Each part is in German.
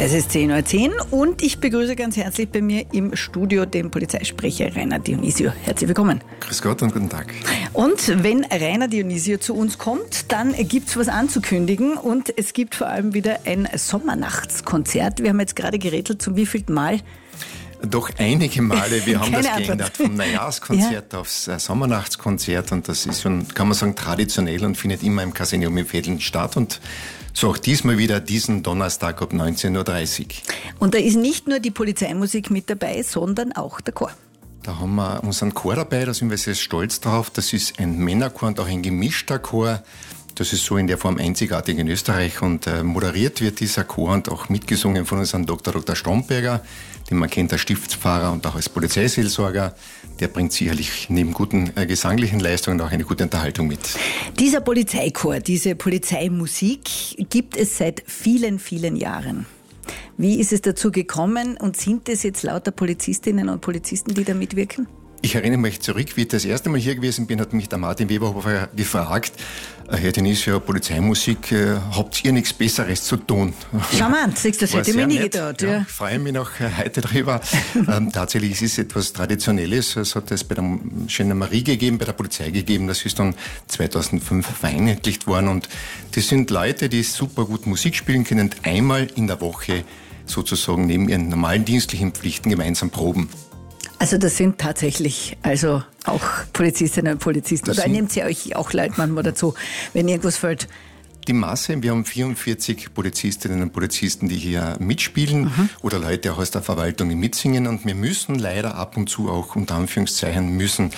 Es ist 10:10 Uhr und ich begrüße ganz herzlich bei mir im Studio den Polizeisprecher Rainer Dionisio. Herzlich willkommen. Grüß Gott und guten Tag. Und wenn Rainer Dionisio zu uns kommt, dann gibt's was anzukündigen und es gibt vor allem wieder ein Sommernachtskonzert. Wir haben jetzt gerade gerätselt, zum wievielten Mal? Doch einige Male. Wir haben das Antwort. geändert vom Neujahrskonzert aufs Sommernachtskonzert und das ist schon, kann man sagen, traditionell und findet immer im Casino in Vedeln statt und so auch diesmal wieder diesen Donnerstag ab 19:30 Uhr. Und da ist nicht nur die Polizeimusik mit dabei, sondern auch der Chor. Da haben wir unseren Chor dabei, da sind wir sehr stolz drauf. Das ist ein Männerchor und auch ein gemischter Chor. Das ist so in der Form einzigartig in Österreich und moderiert wird dieser Chor und auch mitgesungen von unserem Dr. Stromberger, den man kennt als Stiftspfarrer und auch als Polizeiseelsorger. Der bringt sicherlich neben guten gesanglichen Leistungen auch eine gute Unterhaltung mit. Dieser Polizeichor, diese Polizeimusik gibt es seit vielen, vielen Jahren. Wie ist es dazu gekommen und sind es jetzt lauter Polizistinnen und Polizisten, die da mitwirken? Ich erinnere mich zurück, wie ich das erste Mal hier gewesen bin, hat mich der Martin Weberhofer gefragt, Herr Dionisio, Polizeimusik, habt ihr nichts Besseres zu tun? Schau mal an, siehst du, das hätte ich mir nie gedacht. Ja. Ich freue mich noch heute drüber. Tatsächlich ist es etwas Traditionelles. Es hat es bei der Gendarmerie gegeben, bei der Polizei gegeben. Das ist dann 2005 vereinheitlicht worden. Und das sind Leute, die super gut Musik spielen können, einmal in der Woche sozusagen neben ihren normalen dienstlichen Pflichten gemeinsam proben. Also das sind tatsächlich auch Polizistinnen und Polizisten. Oder nehmt ihr euch auch Leute manchmal dazu, wenn irgendwas fällt? Die Masse, wir haben 44 Polizistinnen und Polizisten, die hier mitspielen oder Leute auch aus der Verwaltung, die mitsingen. Und wir müssen leider ab und zu auch unter Anführungszeichen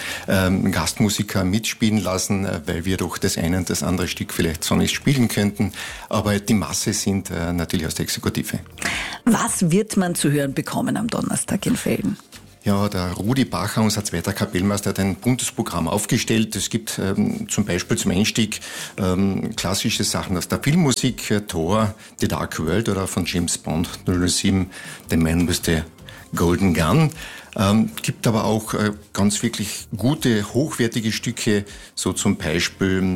Gastmusiker mitspielen lassen, weil wir doch das eine und das andere Stück vielleicht so nicht spielen könnten. Aber die Masse sind natürlich aus der Exekutive. Was wird man zu hören bekommen am Donnerstag in Veldern? Ja, der Rudi Bacher, unser zweiter Kapellmeister, hat ein buntes Programm aufgestellt. Es gibt zum Beispiel zum Einstieg klassische Sachen aus der Filmmusik, Thor, The Dark World oder von James Bond 007, The Man with the Golden Gun. Gibt aber auch ganz wirklich gute, hochwertige Stücke, so zum Beispiel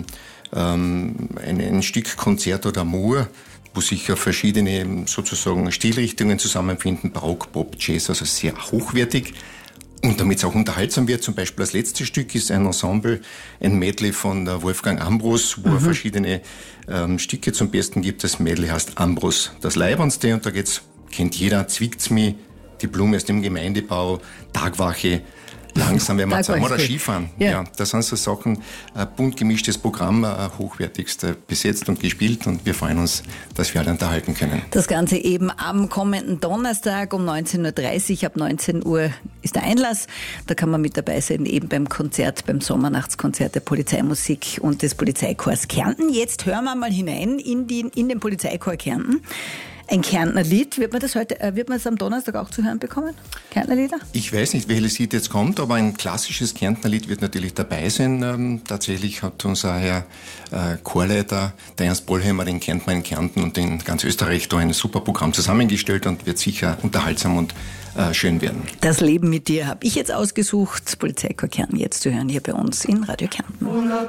ein Stück Concerto d'Amour, wo sich ja verschiedene sozusagen Stilrichtungen zusammenfinden, Barock, Pop, Jazz, also sehr hochwertig. Und damit es auch unterhaltsam wird, zum Beispiel das letzte Stück ist ein Ensemble, ein Medley von der Wolfgang Ambros, wo er verschiedene Stücke zum Besten gibt. Das Medley heißt Ambros, das Leibernste, und da kennt jeder, Zwickt's mi, die Blume aus dem Gemeindebau, Tagwache, langsam, wenn wir zusammen oder Skifahren. Ja, das sind so Sachen, bunt gemischtes Programm, hochwertigst besetzt und gespielt und wir freuen uns, dass wir alle unterhalten können. Das Ganze eben am kommenden Donnerstag um 19:30 Uhr, ab 19 Uhr ist der Einlass. Da kann man mit dabei sein, eben beim Konzert, beim Sommernachtskonzert der Polizeimusik und des Polizeichors Kärnten. Jetzt hören wir mal hinein in den Polizeichor Kärnten. Ein Kärntner Lied, wird man es am Donnerstag auch zu hören bekommen? Kärntner Lieder? Ich weiß nicht, welches Lied jetzt kommt, aber ein klassisches Kärntner Lied wird natürlich dabei sein. Tatsächlich hat unser Herr Chorleiter, der Ernst Bollheimer, den kennt man in Kärnten und in ganz Österreich da ein super Programm zusammengestellt und wird sicher unterhaltsam und schön werden. Das Leben mit dir habe ich jetzt ausgesucht. Polizeichor Kärnten jetzt zu hören hier bei uns in Radio Kärnten.